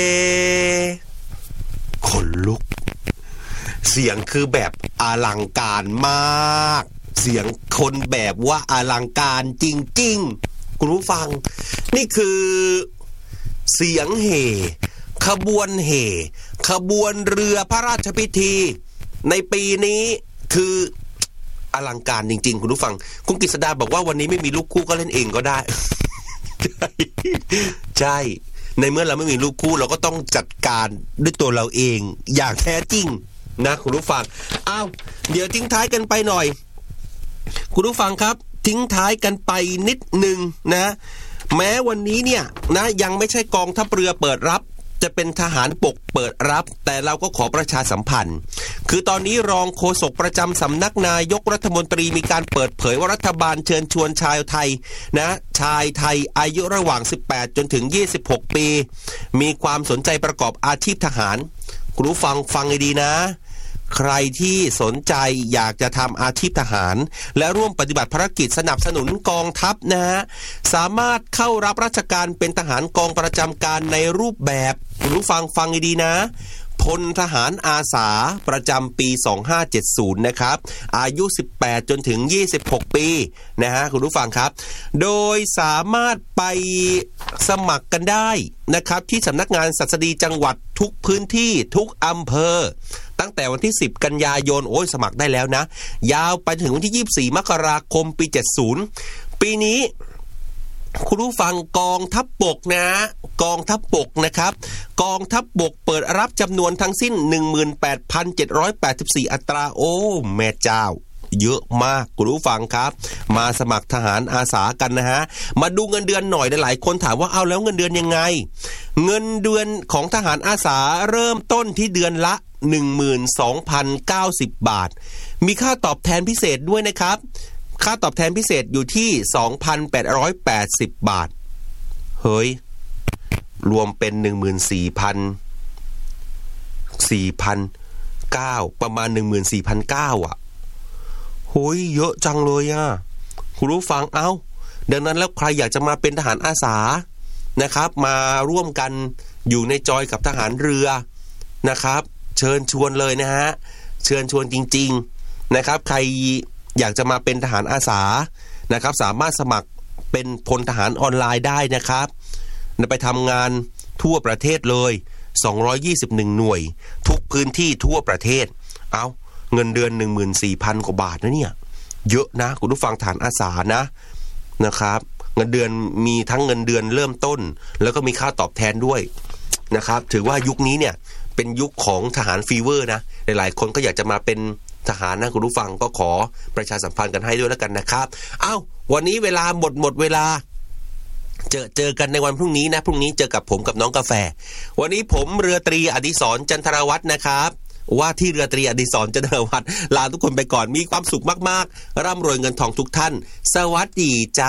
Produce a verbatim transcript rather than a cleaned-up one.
ขนลุกเสียงคือแบบอลังการมากเสียงคนแบบว่าอลังการจริงๆคุณผู้ฟังนี่คือเสียงเห่ขบวนเห่ขบวนเรือพระราชพิธีในปีนี้คืออลังการจริงๆคุณผู้ฟังคุณกฤษดาบอกว่าวันนี้ไม่มีลูกคู่ก็เล่นเองก็ได้ ใช่ในเมื่อเราไม่มีลูกคู่เราก็ต้องจัดการด้วยตัวเราเองอย่างแท้จริงนะคุณผู้ฟังอ้าวเดี๋ยวทิ้งท้ายกันไปหน่อยคุณผู้ฟังครับทิ้งท้ายกันไปนิดนึงนะแม้วันนี้เนี่ยนะยังไม่ใช่กองทัพเรือเปิดรับจะเป็นทหารบกเปิดรับแต่เราก็ขอประชาสัมพันธ์คือตอนนี้รองโฆษกประจำสำนักนายกรัฐมนตรีมีการเปิดเผยว่ารัฐบาลเชิญชวนชายไทยนะชายไทยอายุระหว่างสิบแปดจนถึงยี่สิบหกปีมีความสนใจประกอบอาชีพทหารคุณผู้ฟังฟังให้ดีนะใครที่สนใจอยากจะทำอาชีพทหารและร่วมปฏิบัติภารกิจสนับสนุนกองทัพนะฮะสามารถเข้ารับราชการเป็นทหารกองประจำการในรูปแบบคุณผู้ฟังฟังให้ดีนะพลทหารอาสาประจำปีสองห้าเจ็ดศูนย์นะครับอายุสิบแปดจนถึงยี่สิบหกปีนะฮะคุณผู้ฟังครับโดยสามารถไปสมัครกันได้นะครับที่สำนักงานศัสดีจังหวัดทุกพื้นที่ทุกอำเภอตั้งแต่วันที่สิบกันยายนโอ้ยสมัครได้แล้วนะยาวไปถึงวันที่ยี่สิบสี่มกราคมปีเจ็ดสิบปีนี้คุณผู้ฟังกองทัพบกนะกองทัพบกนะครับกองทัพบกเปิดรับจำนวนทั้งสิ้น หนึ่งหมื่นแปดพันเจ็ดร้อยแปดสิบสี่ อัตราโอ้แม่เจ้าเยอะมากคุณผู้ฟังครับมาสมัครทหารอาสากันนะฮะมาดูเงินเดือนหน่อยหลายคนถามว่าเอาแล้วเงินเดือนยังไงเงินเดือนของทหารอาสาเริ่มต้นที่เดือนละ หนึ่งหมื่นสองพันเก้าสิบ บาทมีค่าตอบแทนพิเศษด้วยนะครับค่าตอบแทนพิเศษอยู่ที่ สองพันแปดร้อยแปดสิบ บาทเฮ้ยรวมเป็น หนึ่งหมื่นสี่พัน สี่พันเก้าร้อย ประมาณ หนึ่งหมื่นสี่พันเก้าร้อย อ่ะโหยเยอะจังเลยอ่ะคุณผู้ฟังเอ้าดังนั้นแล้วใครอยากจะมาเป็นทหารอาสานะครับมาร่วมกันอยู่ในจอยกับทหารเรือนะครับเชิญชวนเลยนะฮะเชิญชวนจริงๆนะครับใครอยากจะมาเป็นทหารอาสานะครับสามารถสมัครเป็นพลทหารออนไลน์ได้นะครับไปทำงานทั่วประเทศเลยสองร้อยยี่สิบเอ็ดหน่วยทุกพื้นที่ทั่วประเทศเอาเงินเดือน หนึ่งหมื่นสี่พัน กว่าบาทนะเนี่ยเยอะนะคุณผู้ฟังทหารอาสานะนะครับเงินเดือนมีทั้งเงินเดือนเริ่มต้นแล้วก็มีค่าตอบแทนด้วยนะครับถือว่ายุคนี้เนี่ยเป็นยุคของทหารฟีเวอร์นะหลายๆคนก็อยากจะมาเป็นทหารนะคุณผู้ฟังก็ขอประชาสัมพันธ์กันให้ด้วยแล้วกันนะครับเอ้าวันนี้เวลาหมดหมดเวลาเจอเจอกันในวันพรุ่งนี้นะพรุ่งนี้เจอกับผมกับน้องกาแฟวันนี้ผมเรือตรีอดิศรจันทรวัฒน์นะครับว่าที่เรือตรีอดิศรจันทรวัฒน์ลาทุกคนไปก่อนมีความสุขมากๆร่ำรวยเงินทองทุกท่านสวัสดีจ้า